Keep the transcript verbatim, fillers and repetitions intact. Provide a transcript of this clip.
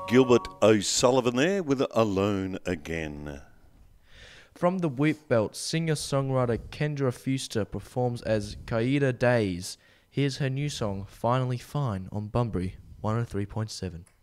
Gilbert O'Sullivan there with Alone Again. From the Wheat Belt, singer-songwriter Kendra Fuster performs as Kaida Days. Here's her new song, Finally Fine, on Bunbury one oh three point seven.